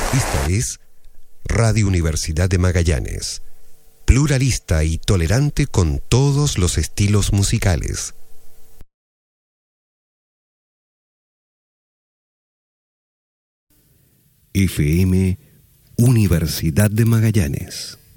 Esta es Radio Universidad de Magallanes, pluralista y tolerante con todos los estilos musicales. FM Universidad de Magallanes.